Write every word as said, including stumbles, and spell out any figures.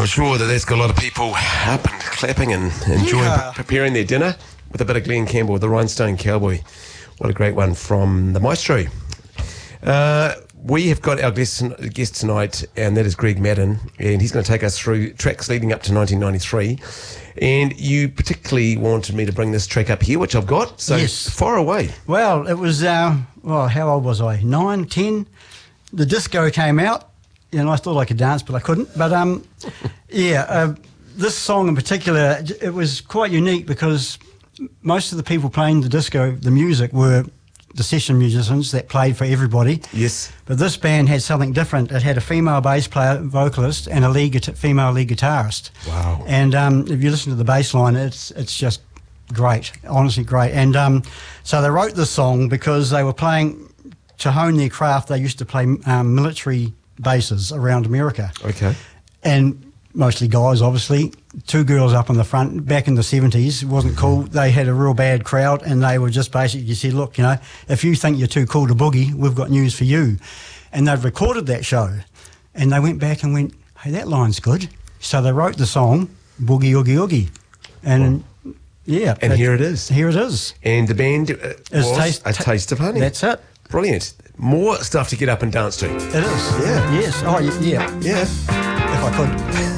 I'm sure that that's got a lot of people up and clapping and enjoying Yeah. preparing their dinner with a bit of Glenn Campbell, the Rhinestone Cowboy. What a great one from the maestro. Uh, we have got our guest, guest tonight, and that is Greg Madden, and he's going to take us through tracks leading up to nineteen ninety-three. And you particularly wanted me to bring this track up here, which I've got, so Yes. far away. Well, it was, uh, well, how old was I? Nine, ten. The disco came out, and I thought I could dance, but I couldn't. But, um, yeah, uh, this song in particular, it was quite unique because most of the people playing the disco, the music, were the session musicians that played for everybody. Yes. But this band had something different. It had a female bass player, vocalist, and a lead guita- female lead guitarist. Wow. And um, if you listen to the bass line, it's it's just great, honestly great. And um, so they wrote this song because they were playing, to hone their craft, they used to play um, military bases around America. Okay. And mostly guys, obviously. Two girls up in the front. Back in the seventies, it wasn't cool. They had a real bad crowd, and they were just basically said, look, you know, if you think you're too cool to boogie, we've got news for you. And they've recorded that show, and they went back and went, hey, that line's good. So they wrote the song, Boogie Oogie Oogie. And, yeah. And here it is. Here it is. And the band uh, It's was taste- A Taste of Honey. That's it. Brilliant. More stuff to get up and dance to. It is. Yeah. Yes. Oh, y- yeah. Yeah. If I could.